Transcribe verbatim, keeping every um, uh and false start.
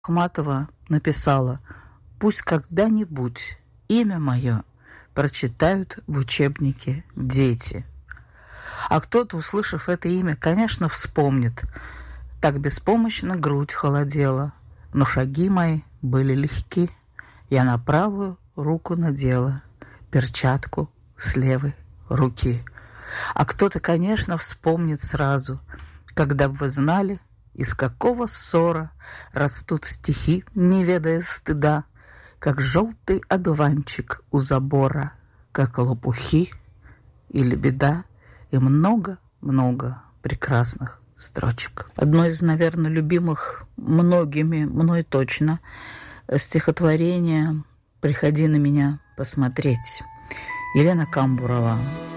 Ахматова написала: «Пусть когда-нибудь имя мое прочитают в учебнике дети». А кто-то, услышав это имя, конечно, вспомнит: так беспомощно грудь холодела, но шаги мои были легки. Я на правую руку надела перчатку с левой руки. А кто-то, конечно, вспомнит сразу: когда бы вы знали, из какого ссора растут стихи, не ведая стыда, как желтый одуванчик у забора, как лопухи или беда, и много-много прекрасных строчек. Одно из, наверное, любимых многими, мной точно, стихотворение «Приходи на меня посмотреть». Елена Камбурова.